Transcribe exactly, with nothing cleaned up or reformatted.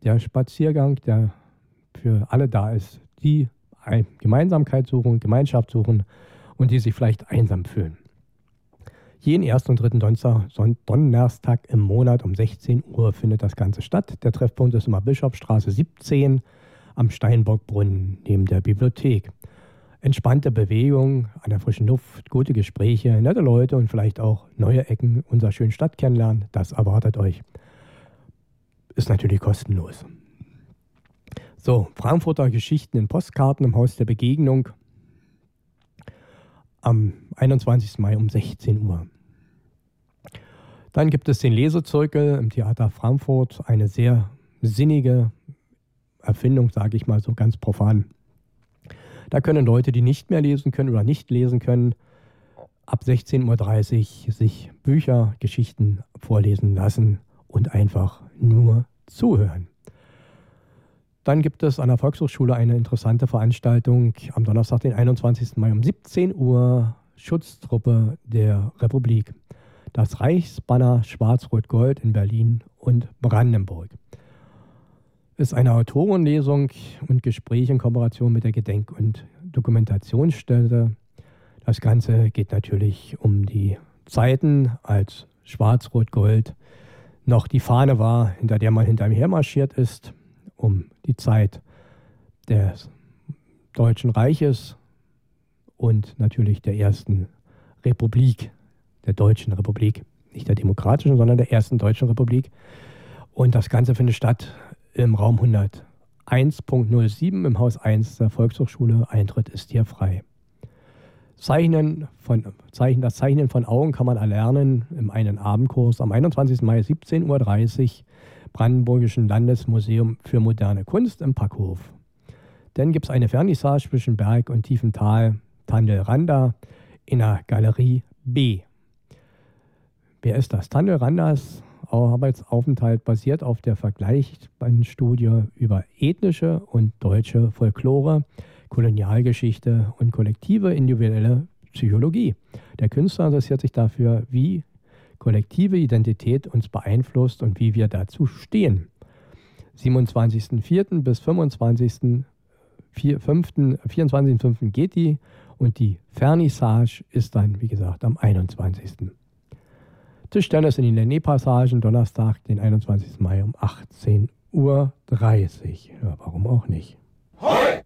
der Spaziergang, der für alle da ist, die Gemeinsamkeit suchen, Gemeinschaft suchen und die sich vielleicht einsam fühlen. Jeden ersten und dritten Donnerstag im Monat um sechzehn Uhr findet das Ganze statt. Der Treffpunkt ist immer Bischofsstraße siebzehn am Steinbockbrunnen neben der Bibliothek. Entspannte Bewegung an der frischen Luft, gute Gespräche, nette Leute und vielleicht auch neue Ecken unserer schönen Stadt kennenlernen. Das erwartet euch. Ist natürlich kostenlos. So, Frankfurter Geschichten in Postkarten im Haus der Begegnung am einundzwanzigsten Mai um sechzehn Uhr. Dann gibt es den Lesezirkel im Theater Frankfurt, eine sehr sinnige Erfindung, sage ich mal so ganz profan. Da können Leute, die nicht mehr lesen können oder nicht lesen können, ab sechzehn Uhr dreißig sich Bücher, Geschichten vorlesen lassen und einfach nur zuhören. Dann gibt es an der Volkshochschule eine interessante Veranstaltung am Donnerstag, den einundzwanzigsten Mai um siebzehn Uhr, Schutztruppe der Republik. Das Reichsbanner Schwarz-Rot-Gold in Berlin und Brandenburg. Ist eine Autorenlesung und Gespräch in Kooperation mit der Gedenk- und Dokumentationsstätte. Das Ganze geht natürlich um die Zeiten, als Schwarz-Rot-Gold noch die Fahne war, hinter der man hinter ihm hermarschiert ist, um die Zeit des Deutschen Reiches und natürlich der ersten Republik, der Deutschen Republik, nicht der Demokratischen, sondern der ersten Deutschen Republik. Und das Ganze findet statt im Raum hunderteins Punkt null sieben im Haus eins der Volkshochschule. Eintritt ist hier frei. Zeichnen von, Zeichen, das Zeichnen von Augen kann man erlernen im einen Abendkurs am einundzwanzigsten Mai siebzehn Uhr dreißig Brandenburgischen Landesmuseum für moderne Kunst im Packhof. Dann gibt es eine Vernissage zwischen Berg und Tiefental, Tandelranda in der Galerie B. Wer ist das? Tandelrandas Arbeitsaufenthalt basiert auf der vergleichbaren Studie über ethnische und deutsche Folklore, Kolonialgeschichte und kollektive individuelle Psychologie. Der Künstler interessiert sich dafür, wie kollektive Identität uns beeinflusst und wie wir dazu stehen. siebenundzwanzigsten vierten bis fünfundzwanzigsten fünften vierundzwanzigsten fünften geht die und die Vernissage ist dann, wie gesagt, am einundzwanzigsten Tischtennis in den Lenné-Passagen, Donnerstag, den einundzwanzigsten Mai um achtzehn Uhr dreißig. Ja, warum auch nicht? Hoi!